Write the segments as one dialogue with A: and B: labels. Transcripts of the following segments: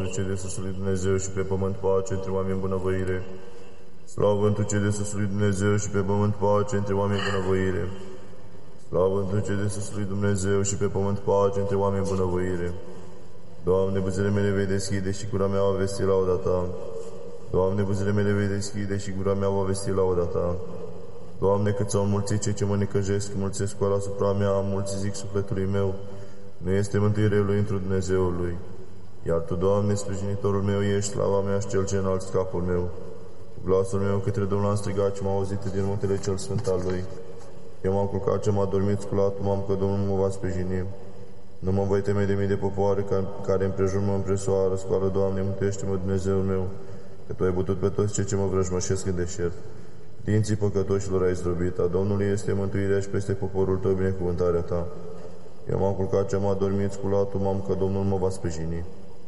A: întru cei de sus lui Dumnezeu și pe pământ pace între oameni bunăvoire. Slavă întru cei de sus lui Dumnezeu și pe pământ pace între oameni bunăvoire. Slavă întru cei de sus lui Dumnezeu și pe pământ pace între oameni bunăvoire. Doamne, buzele mele vei deschide și gura mea va vesti lauda Ta. Doamne, buzele mele vei deschide și gura mea va vesti lauda Ta. Doamne, cât s-au înmulțit cei ce mă necăjesc, mulțesc cu asupra mea, mulți zic sufletului meu, nu este mântuire lui întru Dumnezeului. Iar Tu, Doamne, sprijinitorul meu ești, slava mea și cel ce înalți capul meu. Glasul meu către Domnul am strigat și m-a auzit din muntele cel sfânt al Lui. Eu m-am culcat ce m-a dormit, sculat m-am că Domnul mă va sprijini. Nu mă voi teme de mii de popoare care împrejur mă împresoară. Scoală, Doamne, mântuiește-mă, Dumnezeul meu, că Tu ai bătut pe toți cei ce mă vrăjmășesc în deșert. Dinții păcătoșilor ai zdrobit, a Domnului este mântuirea și peste poporul Tău binecuvântarea Ta. Eu m-am culcat ce m-a dormit, sculatul m-am că Domnul mă va sprijini.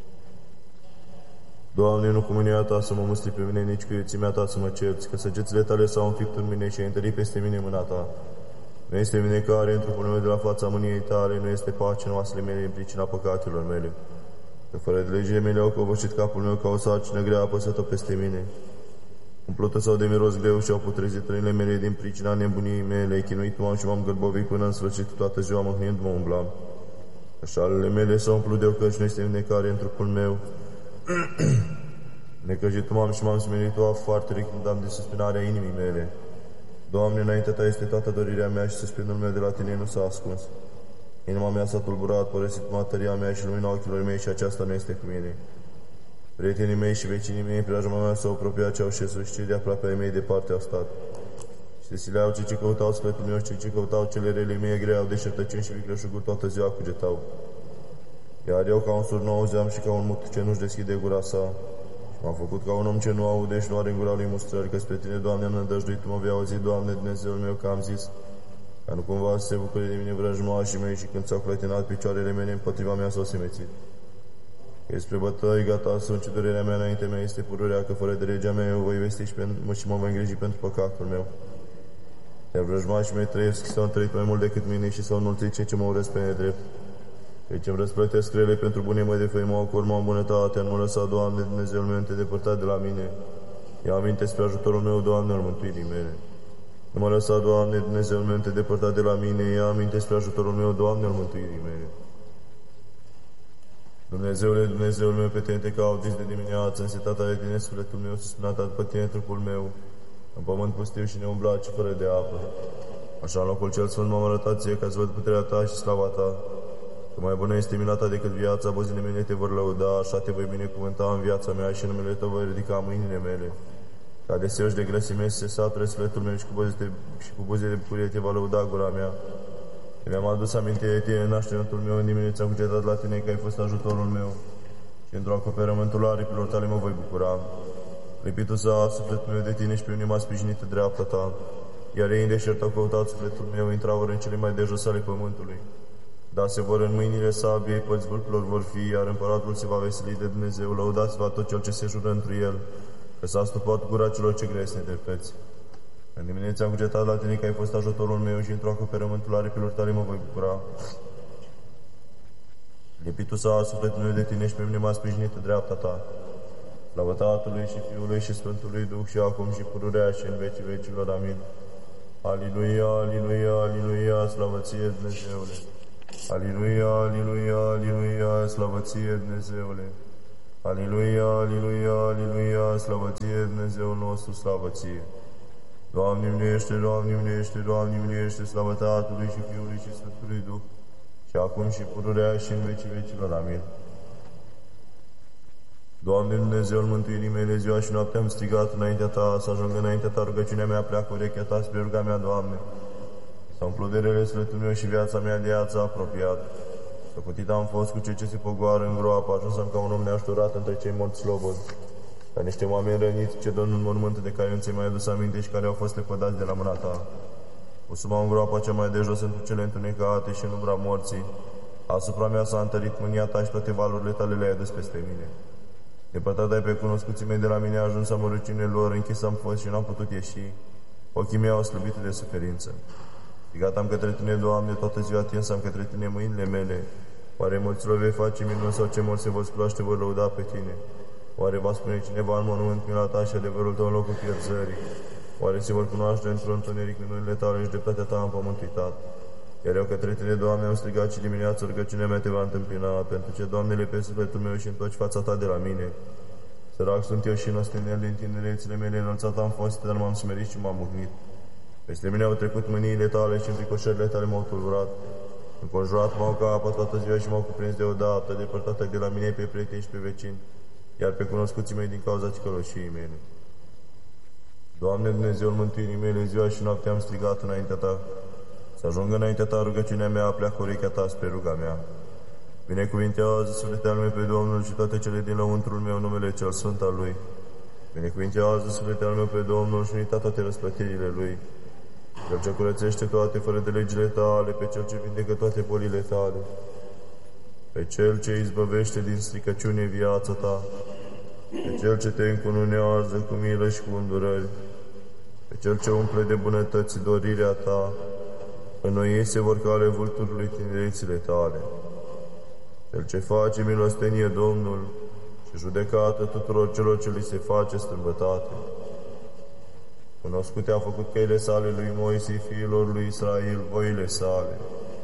A: Doamne, nu cu mânia Ta să mă mâstri pe mine, nici cu iuțimea Ta să mă cerți, că săgețile Tale s-au înfipt în mine și ai întărit peste mine mâna Ta. Nu este vindecare în trupul meu de la fața mâniei Tale, nu este pace în oasele mele în pricina păcatelor mele. Că fără de legile mele au covârșit capul meu ca o sarcină grea apăsată peste mine. Umplută sau de miros greu și au putrezit rănile mele din pricina nebuniei mele, chinuit m-am și m-am gârbovit până în sfârșit, toată ziua mâhnind-mă umblam. Așalele mele s-au umplut de ocăși, nu este vindecare în trupul meu. Necăjit m-am și m-am smerit o foarte când am de suspinarea inimii mele. Doamne, înaintea Ta este toată dorirea mea și suspinul meu de la Tine nu s-a ascuns. Inima mea s-a tulburat, părăsit materia mea și lumina ochilor mei și aceasta nu este cu mine. Prietenii mei și vecinii mei în preajma mea s-au apropiat ce au șezut și cei de aproape ai mei departe au stat. Și se sileau cei ce căutau sfătul meu și cei ce căutau cele rele mie greu, deșertăciuni și vicleșuguri toată ziua cugetau. Iar eu ca un surd nu auzeam și ca un mut ce nu-și deschide gura sa. Și m-am făcut ca un om ce nu aude și nu are în gura lui mustrări, că spre Tine, Doamne, am nădăjduit, Tu mă vei auzi, Doamne, Dumnezeul meu, că am zis, ca nu cumva să se bucure de mine vrăjmașii mei și când s-au clătinat picioarele mele împotriva mea s-au semețit. Că spre bătăi gata sunt și durerea mea înaintea mea este pururea, că fără de legea mea eu voi vesti și mă voi îngriji pentru păcatul meu. Iar vrăjmașii mei trăiesc și s-au întărit mai mult decât mine și s-au înmulțit cei ce mă urăsc pe nedrept. Cei ce-mi răsplătesc rele pentru bune mă defăimau cu urma în bunătate, nu mă lăsa, Doamne, Dumnezeul meu, te depărtat de la mine. Ia aminte spre ajutorul meu, Doamne, al mântuirii mele. Nu mă lăsa, Doamne, Dumnezeul meu, te depărtat de la mine. Ia aminte spre ajutorul meu, Doamne, al mântuirii mele. Dumnezeule, Dumnezeul meu, pe Tine te caut dis de dimineață, însetata de Tine sufletul meu, suspinata după Tine trupul meu, în pământ pustiu și neumblat și fără de apă. Așa, în locul cel sfânt m-am arătat Ție, ca să văd puterea Ta și slava Ta. Că mai bună este mila Ta decât viața, buzile mele Te vor lăuda, așa Te voi binecuvânta în viața mea și în numele Tău voi ridica mâinile mele. Ca de seoși de grăsime să se sature sufletul meu și cu buze de bucurie Te va lăuda gura mea. Mi-am adus aminte de Tine în nașterentul meu, în dimineața am cugetat la Tine că ai fost ajutorul meu și într-o acoperământul aripilor Tale mă voi bucura. Lipitul s-a sufletul meu de Tine și pe unii m-a sprijinit dreapta Ta, iar ei în deșert au căutat sufletul meu, intrau în cele mai de jos ale pământului. Da, se vor în mâinile sabiei, păți vârfilor vor fi, iar împăratul se va veseli de Dumnezeu, lăudați-va tot cel ce se jură întru el, că s-a stupat gura celor ce grăiesc nedreptăți. În dimineața am cugetat la Tine că ai fost ajutorul meu și într-o acoperământul aripilor Tale mă voi bucura. Lipitul s-a sufletul meu de Tine și pe mine m-a sprijinit dreapta Ta. Slavă Tatălui și Fiului și Sfântului Duh și acum și pururea și în vecii vecilor. Amin. Aliluia, aliluia, aliluia, slavă Ție, Dumnezeule. Aliluia, aliluia, aliluia, slavă Ție, Dumnezeule. Aliluia, aliluia, aliluia, slavă Ție, Dumnezeul nostru, slavă Ție. Doamne miluiește, Doamne miluiește, Doamne miluiește, slavă Tatălui și Fiului și Sfântului Duh, și acum și pururea și în vecii vecilor. Amin. Doamne Dumnezeul mântuirii mele, ziua și noaptea am strigat înaintea Ta, să ajungă înaintea Ta rugăciunea mea, pleacă urechea Ta spre ruga mea, Doamne. S-a umplut de rele sufletul meu și viața mea de ea ți-a apropiat. Socotit am fost cu cei ce se pogoară în groapă, ajunsam ca un om neașturat între cei morți slobodi. Ca niște oameni răniți ce dorm în mormânte de care nu ți-ai mai adus aminte și care au fost lepădați de la mâna Ta. Usuma în groapa cea mai de jos între cele întunecate și în umbra morții. Asupra mea s-a întărit mânia Ta și toate valurile Tale le-ai adus peste mine. Depărtat ai pe cunoscuții mei de la mine, ajuns am în rucinile lor, închis am fost și n-am putut ieși. Ochii mei au slăbit de suferință. Strigat am către Tine, Doamne, toată ziua tins am către Tine mâinile mele. Oare mulților vei face minuni sau ce mulți se vor sculoaște vor lăuda pe tine? Oare va spune cineva în mormânt mila ta și adevărul tău în locul pierzării? Oare se vor cunoaște într-un întuneric minunile tale și dreptatea ta în pământ uitat? Iar eu către tine, Doamne, am strigat și dimineața rugăciunea mea te va întâmpina, pentru ce, Doamne, pe sufletul meu și întorci fața ta de la mine. Sărac sunt eu și năstănel din tinerețile mele, înălțat am fost, dar m-am smerit și m-am muhnit. Peste mine au trecut mâniile tale și înfricoșările tale m-au tulburat. Înconjurat m-au ca apă toată ziua și m-au cuprins deodată, depărtate de la mine pe prieteni și pe vecini, iar pe cunoscuții mei din cauza ticăloșiei mele. Doamne, Dumnezeul mântuirii mele, ziua și noaptea am strigat înaintea ta. Să ajungă înaintea ta rugăciunea mea, pleacă urechea ta spre ruga mea. Binecuvintează sufletul meu pe Domnul și toate cele din lăuntrul meu, numele cel sfânt al Lui. Binecuvintează sufletul meu pe Domnul și uita toate răsplătirile Lui. Cel ce curățește toate fără de legile tale, pe Cel ce vindecă toate bolile tale, pe Cel ce izbăvește din stricăciune viața ta, pe Cel ce te încununează cu milă și cu îndurări, pe Cel ce umple de bunătăți dorirea ta, în noi ei se vor cale vulturului tinerețile tale. Cel ce face milostenie Domnul și judecată tuturor celor ce li se face strâmbătate. Cunoscute a făcut căile sale lui Moise, fiilor lui Israel, voile sale.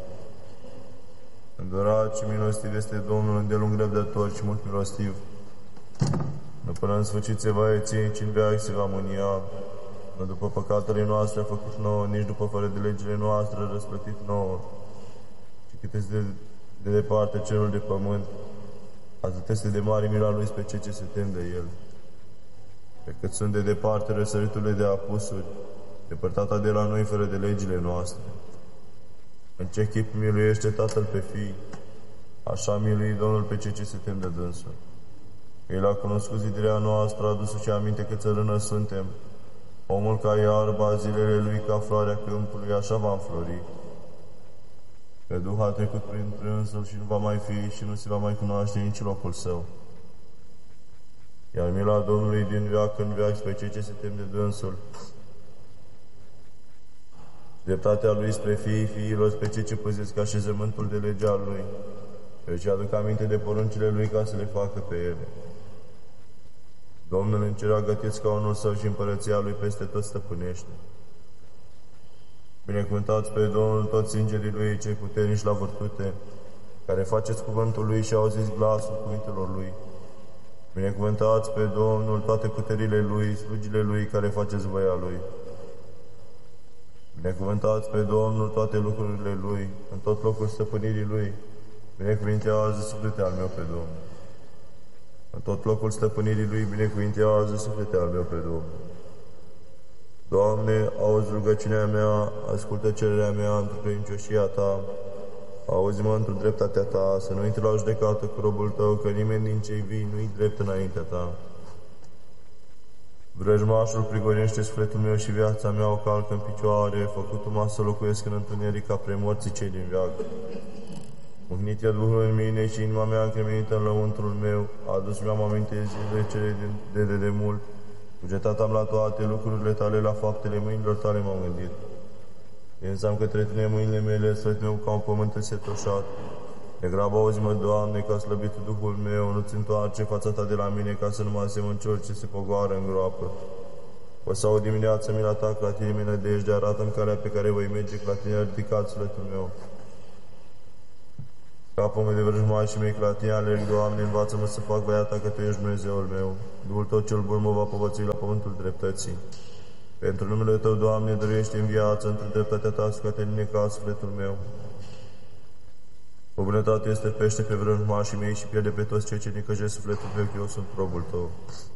A: Îndurat și milostiv este Domnul, îndelung răbdător și mult milostiv. Nu până în sfârșit se va ieții, ci în veac se va mânia. Nu după păcatele noastre a făcut nouă, nici după fără de legile noastre a răsplătit nouă. Și cât este de departe cerul de pământ, atât este de mare mila Lui spre cei ce se tem de El. Pe cât sunt de departe răsăriturile de apusuri, depărtata de la noi fără de legile noastre. În ce chip miluiește Tatăl pe fii, așa miluie Domnul pe cei ce se tem de dânsul. El a cunoscut zidirea noastră, a adus și aminte că țărână suntem. Omul ca iarba, zilele lui ca floarea câmpului, așa va înflori. Pe Duh a trecut printre însul și nu va mai fi și nu se va mai cunoaște nici locul său. Iar mila Domnului din veac în veac spre cei ce se tem de dânsul. Dreptatea Lui spre fiilor, spre cei ce păzesc așezământul de legea Lui, pe ce aduc aminte de poruncile Lui ca să le facă pe ele. Domnul în cer a gătit scaunul Său și împărăția Lui peste tot stăpânește. Binecuvântați pe Domnul toți îngerii Lui, cei puternici la vârtute, care faceți cuvântul Lui și auziți glasul cuvintelor Lui. Binecuvântați pe Domnul toate puterile Lui, slugile Lui, care faceți voia Lui. Binecuvântați pe Domnul toate lucrurile Lui, în tot locul stăpânirii Lui. Binecuvintează sufletul al meu pe Domnul. În tot locul stăpânirii Lui, binecuvintează sufletul al meu pe Domnul. Doamne, auzi rugăciunea mea, ascultă cererea mea într-o credincioșia Ta, auzi-mă într-o dreptatea Ta, să nu intri la judecată cu robul Tău, că nimeni din cei vii nu-i drept înaintea Ta. Vrăjmașul prigonește sufletul meu și viața mea o calcă în picioare, făcut-mă să locuiesc în întuneric ca premorții cei din veac. Muhnit e Duhul în mine și inima mea încremenită în lăuntrul meu, adus mi-am aminte zilele cele de mult. Cugetat am la toate lucrurile Tale, la faptele mâinilor Tale m-am gândit. Însam către Tine mâinile mele, sfătul meu ca un pământ însetoșat. De grabă auzi-mă, Doamne, ca slăbit Duhul meu, nu-ți întoarce fața Ta de la mine, ca să nu mă asemăn celor ce se pogoară în groapă. O să aud dimineața mila Ta, că la Tine mi nădejde, arată-mi calea pe care voi merge, că la Tine a ridicat sufletul meu. Scapă-mă de vrăjmașii mei, că la Tine alerg, Doamne, învață-mă să fac voia Ta, că Tu ești Dumnezeul meu. Duhul Tău cel bun mă va povățui la pământul dreptății. Pentru numele Tău, Doamne, dăruiește în viață, într-o dreptatea Ta, scoate ca sufletul meu. O bunătate este pește pe vrăjmașii mei și pierde pe toți cei ce necăjesc sufletul meu, că eu sunt robul Tău.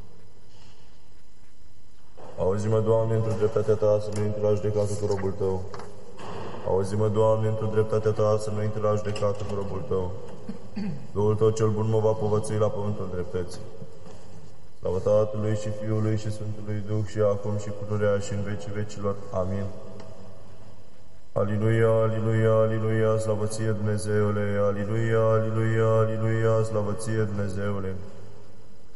A: Auzi-mă, Doamne, într-o dreptatea Ta, să nu intri la judecată cu robul Tău. Auzi-mă, Doamne, într-o dreptatea Ta, să nu intri la judecată cu robul Tău. Duhul Tău cel bun mă va povățui la pământul dreptății. Slavă Tatălui și Fiului și Sfântului Duh și acum și pururea și în vecii vecilor. Amin. Aliluia, aliluia, aliluia, slavă Ție, Dumnezeule, aliluia, aliluia, aliluia, slavă Ție, Dumnezeule.